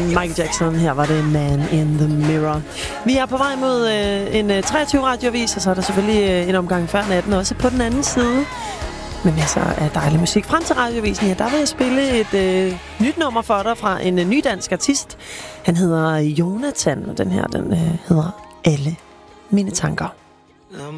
Michael Jackson. Her var det Man in the Mirror. Vi er på vej mod en 23 radioavis, og så er der selvfølgelig en omgang før natten også på den anden side. Men masser af dejlig musik. Frem til radiovisen, ja, der vil jeg spille et nyt nummer for dig fra en ny dansk artist. Han hedder Jonathan, og den her, den hedder Alle mine tanker. Lad